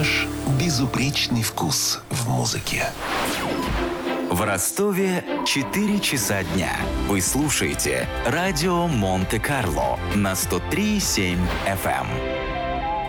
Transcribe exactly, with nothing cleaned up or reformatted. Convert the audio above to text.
Наш безупречный вкус в музыке. В Ростове четыре часа дня. Вы слушаете радио Монте-Карло на сто три и семь эф эм.